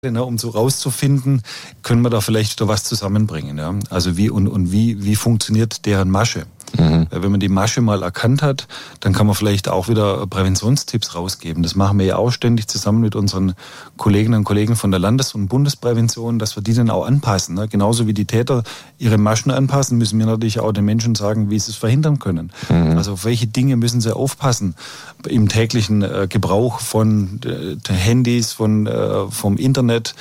um so rauszufinden, können wir da vielleicht wieder was zusammenbringen. Ja? Also wie funktioniert deren Masche? Mhm. Wenn man die Masche mal erkannt hat, dann kann man vielleicht auch wieder Präventionstipps rausgeben. Das machen wir ja auch ständig zusammen mit unseren Kolleginnen und Kollegen von der Landes- und Bundesprävention, dass wir die dann auch anpassen. Ne? Genauso wie die Täter ihre Maschen anpassen, müssen wir natürlich auch den Menschen sagen, wie sie es verhindern können. Mhm. Also auf welche Dinge müssen sie aufpassen im täglichen Gebrauch von Handys, vom Internet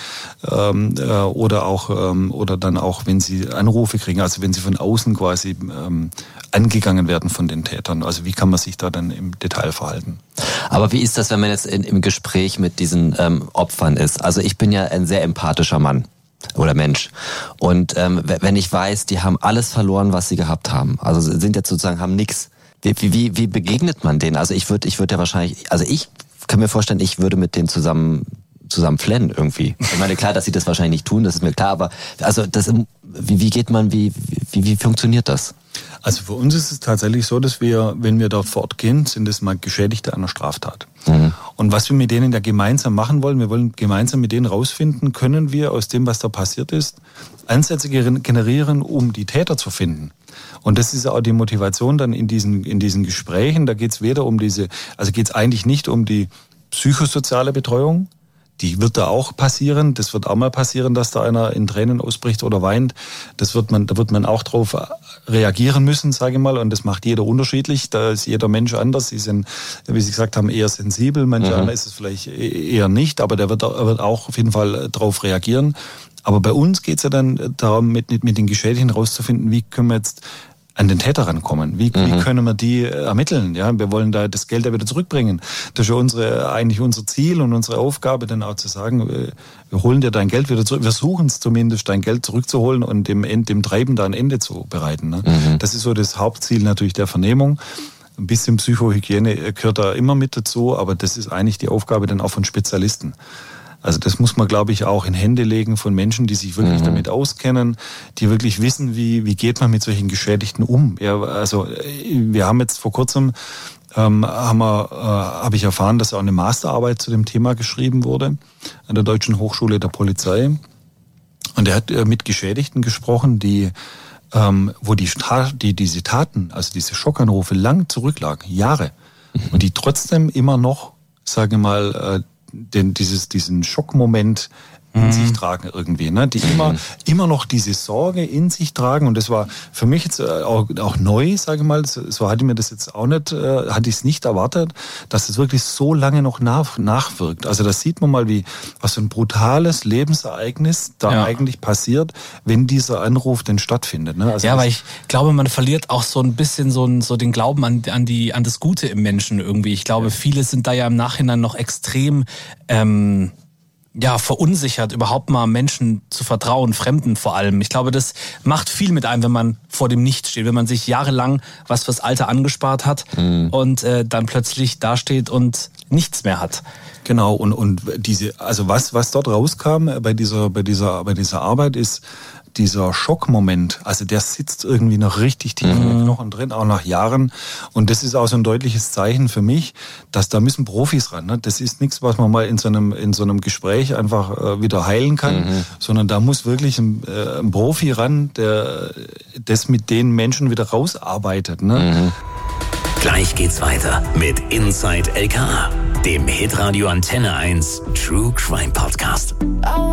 oder dann auch, wenn sie Anrufe kriegen, also wenn sie von außen quasi angegangen werden von den Tätern. Also wie kann man sich da dann im Detail verhalten? Aber wie ist das, wenn man jetzt im Gespräch mit diesen Opfern ist? Also ich bin ja ein sehr empathischer Mann oder Mensch. Und wenn ich weiß, die haben alles verloren, was sie gehabt haben, also sind jetzt sozusagen, haben nichts. Wie begegnet man denen? Also ich würde ja wahrscheinlich, also ich kann mir vorstellen, ich würde mit denen zusammen flennen irgendwie. Ich meine, klar, dass sie das wahrscheinlich nicht tun, das ist mir klar, aber also wie geht man, wie funktioniert das? Also für uns ist es tatsächlich so, dass wir, wenn wir dort vor Ort gehen, sind es mal Geschädigte einer Straftat. Mhm. Und was wir mit denen ja gemeinsam machen wollen, wir wollen gemeinsam mit denen rausfinden, können wir aus dem, was da passiert ist, Ansätze generieren, um die Täter zu finden. Und das ist auch die Motivation dann in diesen Gesprächen. Da geht es weder geht es eigentlich nicht um die psychosoziale Betreuung. Die wird da auch passieren. Das wird auch mal passieren, dass da einer in Tränen ausbricht oder weint. Da wird man auch drauf reagieren müssen, sage ich mal. Und das macht jeder unterschiedlich. Da ist jeder Mensch anders. Sie sind, wie Sie gesagt haben, eher sensibel. Manche andere ist es vielleicht eher nicht. Aber der wird auch auf jeden Fall drauf reagieren. Aber bei uns geht es ja dann darum, mit den Geschädigten rauszufinden, wie können wir jetzt an den Täter rankommen. Wie können wir die ermitteln? Ja, wir wollen da das Geld ja wieder zurückbringen. Das ist ja eigentlich unser Ziel und unsere Aufgabe, dann auch zu sagen, wir holen dir dein Geld wieder zurück. Wir suchen es zumindest, dein Geld zurückzuholen und dem Treiben da ein Ende zu bereiten. Ne? Mhm. Das ist so das Hauptziel natürlich der Vernehmung. Ein bisschen Psychohygiene gehört da immer mit dazu, aber das ist eigentlich die Aufgabe dann auch von Spezialisten. Also das muss man, glaube ich, auch in Hände legen von Menschen, die sich wirklich damit auskennen, die wirklich wissen, wie geht man mit solchen Geschädigten um. Ja, also wir haben jetzt vor kurzem, habe ich erfahren, dass auch eine Masterarbeit zu dem Thema geschrieben wurde an der Deutschen Hochschule der Polizei. Und er hat mit Geschädigten gesprochen, wo diese Taten, also diese Schockanrufe lang zurücklagen, Jahre. Und die trotzdem immer noch, sage ich mal, diesen Schockmoment in sich tragen irgendwie, ne? Die immer noch diese Sorge in sich tragen, und das war für mich jetzt auch neu, sage ich mal, so hatte mir das jetzt auch nicht, hatte ich es nicht erwartet, dass es wirklich so lange noch nachwirkt. Also das sieht man mal, was für ein brutales Lebensereignis da eigentlich passiert, wenn dieser Anruf denn stattfindet, ne? Also weil ich glaube, man verliert auch so ein bisschen so den Glauben an das Gute im Menschen irgendwie. Ich glaube, viele sind da ja im Nachhinein noch extrem verunsichert, überhaupt mal Menschen zu vertrauen, Fremden vor allem. Ich glaube, das macht viel mit einem, wenn man vor dem Nichts steht, wenn man sich jahrelang was fürs Alter angespart hat und dann plötzlich dasteht und nichts mehr hat. Genau, und was dort rauskam bei dieser Arbeit ist dieser Schockmoment, also der sitzt irgendwie noch richtig tief in den Knochen drin, auch nach Jahren. Und das ist auch so ein deutliches Zeichen für mich, dass da müssen Profis ran. Ne? Das ist nichts, was man mal in so einem Gespräch einfach wieder heilen kann, sondern da muss wirklich ein Profi ran, der das mit den Menschen wieder rausarbeitet. Ne? Gleich geht's weiter mit Inside LKA, dem Hitradio Antenne 1 True Crime Podcast. Oh.